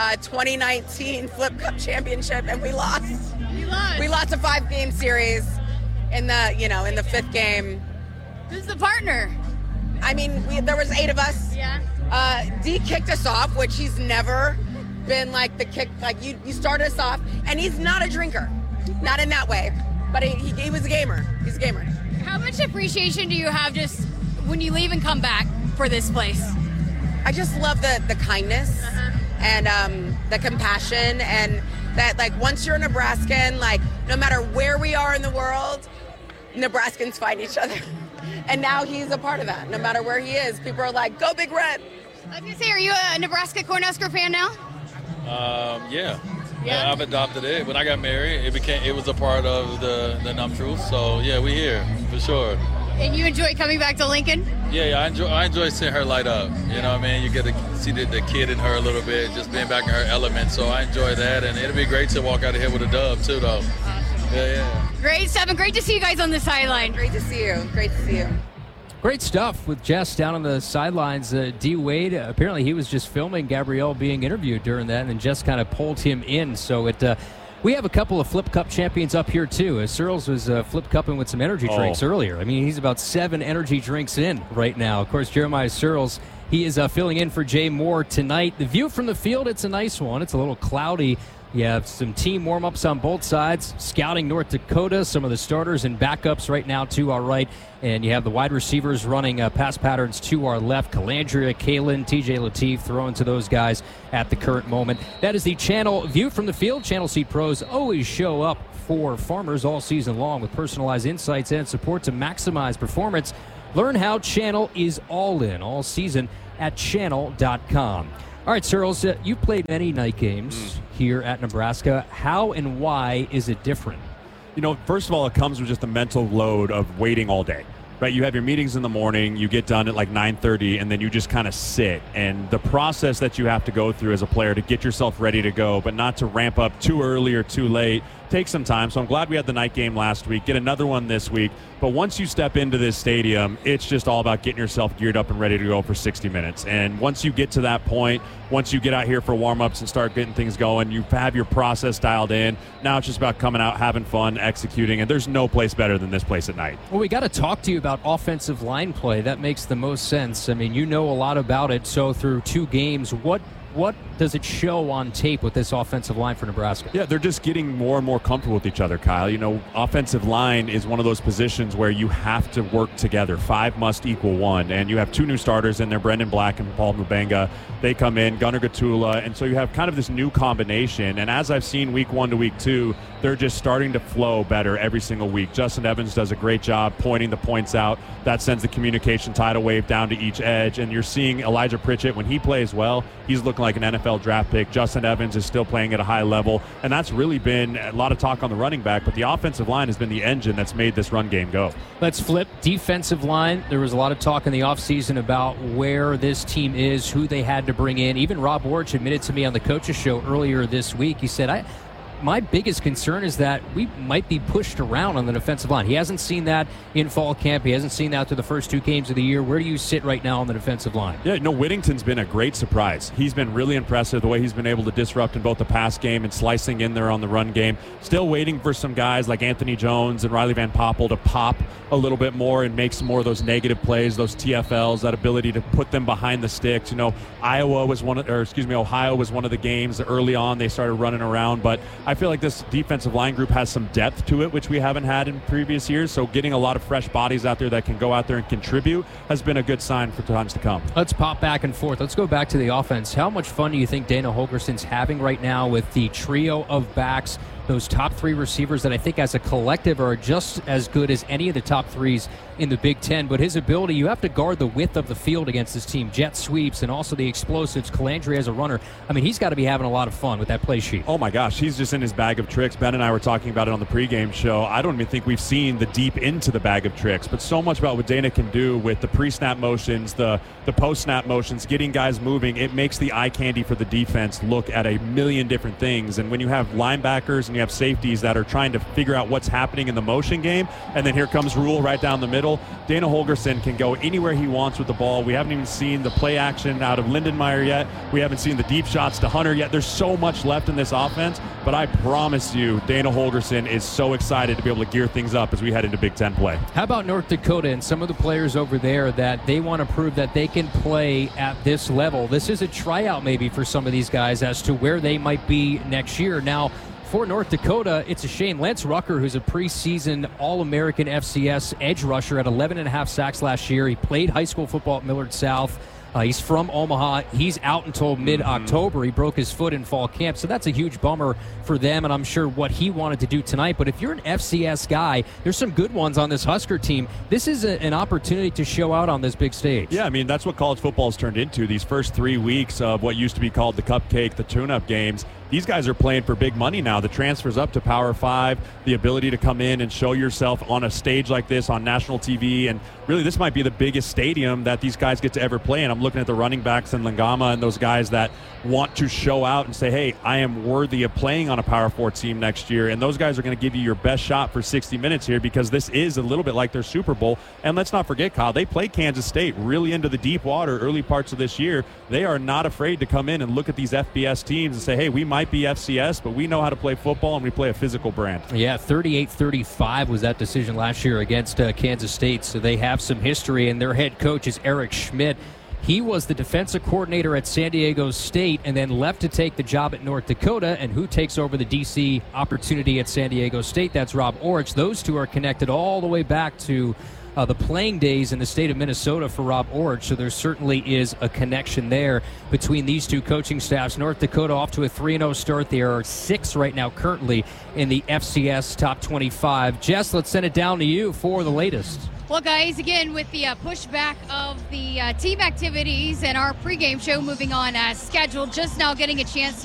Speaker 30: 2019 Flip Cup championship, and we lost. We lost a 5-game series in the fifth game.
Speaker 20: Who's the partner?
Speaker 30: I mean, there was 8 of us.
Speaker 20: Yeah.
Speaker 30: D kicked us off, which he's never been you start us off, and he's not a drinker, not in that way, but he was a gamer. He's a gamer.
Speaker 20: How much appreciation do you have just when you leave and come back for this place?
Speaker 30: I just love the kindness and the compassion, and that, like, once you're a Nebraskan, like, no matter where we are in the world, Nebraskans fight each other. And now he's a part of that. No matter where he is, people are like, go Big Red.
Speaker 20: I was going to say, are you a Nebraska Cornhusker fan now?
Speaker 1: Yeah. I've adopted it. When I got married, it was a part of the Numb Truth. So, yeah, we here, for sure.
Speaker 20: And you enjoy coming back to Lincoln?
Speaker 1: Yeah, I enjoy seeing her light up. You know what I mean? You get to see the kid in her a little bit, just being back in her element. So I enjoy that, and it'll be great to walk out of here with a dub, too, though. Yeah.
Speaker 20: Great stuff, and great to see you guys on the sideline.
Speaker 30: Great to see you. Great to see you.
Speaker 9: Great stuff with Jess down on the sidelines. D. Wade, apparently he was just filming Gabrielle being interviewed during that, and then Jess kind of pulled him in. So we have a couple of Flip Cup champions up here, too. Searles was Flip Cupping with some energy drinks earlier. I mean, he's about 7 energy drinks in right now. Of course, Jeremiah Searles, he is filling in for Jay Moore tonight. The view from the field, it's a nice one. It's a little cloudy. You have some team warm-ups on both sides, scouting North Dakota, some of the starters and backups right now to our right, and you have the wide receivers running pass patterns to our left. Calandria, Kalen, TJ Lateef throwing to those guys at the current moment. That is the Channel view from the field. Channel Seed pros always show up for farmers all season long with personalized insights and support to maximize performance. Learn how Channel is all in all season at channel.com. All right, Searles, you played many night games here at Nebraska. How and why is it different?
Speaker 11: You know, first of all, it comes with just the mental load of waiting all day. Right, you have your meetings in the morning, you get done at like 9:30, and then you just kind of sit. And the process that you have to go through as a player to get yourself ready to go, but not to ramp up too early or too late, takes some time. So I'm glad we had the night game last week, get another one this week. But once you step into this stadium, it's just all about getting yourself geared up and ready to go for 60 minutes. And once you get to that point, once you get out here for warm-ups and start getting things going, you have your process dialed in. Now it's just about coming out, having fun, executing, and there's no place better than this place at night.
Speaker 9: Well, we got to talk to you about offensive line play. That makes the most sense. I mean, you know a lot about it. So through 2 games, what does it show on tape with this offensive line for Nebraska?
Speaker 11: Yeah, they're just getting more and more comfortable with each other, Kyle. You know, offensive line is one of those positions where you have to work together. 5 must equal 1. And you have 2 new starters in there, Brendan Black and Paul Mubenga. They come in, Gunnar Gatula. And so you have kind of this new combination. And as I've seen week 1 to week 2, they're just starting to flow better every single week. Justin Evans does a great job pointing the points out. That sends the communication tidal wave down to each edge. And you're seeing Elijah Pritchett, when he plays well, he's looking like an NFL draft pick. Justin Evans is still playing at a high level. And that's really been a lot of talk on the running back. But the offensive line has been the engine that's made this run game go.
Speaker 9: Let's flip defensive line. There was a lot of talk in the offseason about where this team is, who they had to bring in. Even Rob Warch admitted to me on the Coaches Show earlier this week. He said, my biggest concern is that we might be pushed around on the defensive line. He hasn't seen that in fall camp. He hasn't seen that through the first 2 games of the year. Where do you sit right now on the defensive line?
Speaker 11: Yeah, no, Whittington's been a great surprise. He's been really impressive the way he's been able to disrupt in both the pass game and slicing in there on the run game. Still waiting for some guys like Anthony Jones and Riley Van Poppel to pop a little bit more and make some more of those negative plays, those TFLs, that ability to put them behind the sticks. You know, Ohio was one of the games early on they started running around, but I feel like this defensive line group has some depth to it, which we haven't had in previous years. So getting a lot of fresh bodies out there that can go out there and contribute has been a good sign for times to come.
Speaker 9: Let's pop back and forth. Let's go back to the offense. How much fun do you think Dana Holgerson's having right now with the trio of backs, those top 3 receivers that I think as a collective are just as good as any of the top 3s in the Big Ten? But his ability, you have to guard the width of the field against this team. Jet sweeps and also the explosives. Calandria as a runner. I mean, he's got to be having a lot of fun with that play sheet.
Speaker 11: Oh my gosh, he's just in his bag of tricks. Ben and I were talking about it on the pregame show. I don't even think we've seen the deep into the bag of tricks, but so much about what Dana can do with the pre-snap motions, the post-snap motions, getting guys moving. It makes the eye candy for the defense look at a million different things. And when you have linebackers and you have safeties that are trying to figure out what's happening in the motion game, and then here comes Rule right down the middle, Dana Holgerson can go anywhere he wants with the ball. We haven't even seen the play action out of Lindenmeyer yet. We haven't seen the deep shots to Hunter yet. There's so much left in this offense, but I promise you, Dana Holgerson is so excited to be able to gear things up as we head into Big Ten play.
Speaker 9: How about North Dakota and some of the players over there that they want to prove that they can play at this level? This is a tryout maybe for some of these guys as to where they might be next year. Now, for North Dakota, it's a shame. Lance Rucker, who's a preseason All-American FCS edge rusher, at 11.5 sacks last year. He played high school football at Millard South. He's from Omaha. He's out until mid-October. He broke his foot in fall camp, so that's a huge bummer for them, and I'm sure what he wanted to do tonight. But if you're an FCS guy, there's some good ones on this Husker team. This is an opportunity to show out on this big stage.
Speaker 11: Yeah, I mean, that's what college football has turned into. These first 3 weeks of what used to be called the cupcake, the tune-up games, these guys are playing for big money now. The transfers up to Power 5, the ability to come in and show yourself on a stage like this on national TV, and really this might be the biggest stadium that these guys get to ever play in. I'm looking at the running backs in Lingama and those guys that want to show out and say, hey, I am worthy of playing on a Power 4 team next year, and those guys are going to give you your best shot for 60 minutes here because this is a little bit like their Super Bowl. And let's not forget, Kyle, they played Kansas State really into the deep water early parts of this year. They are not afraid to come in and look at these FBS teams and say, hey, we might be FCS, but we know how to play football and we play a physical brand.
Speaker 9: Yeah, 38-35 was that decision last year against Kansas State, so they have some history, and their head coach is Eric Schmidt. He was the defensive coordinator at San Diego State and then left to take the job at North Dakota. And who takes over the D.C. opportunity at San Diego State? That's Rob Orich. Those two are connected all the way back to the playing days in the state of Minnesota for Rob Orich. So there certainly is a connection there between these two coaching staffs. North Dakota off to a 3-0 start. They are 6 right now currently in the FCS Top 25. Jess, let's send it down to you for the latest.
Speaker 20: Well, guys, again, with the pushback of the team activities and our pregame show moving on as scheduled, just now getting a chance to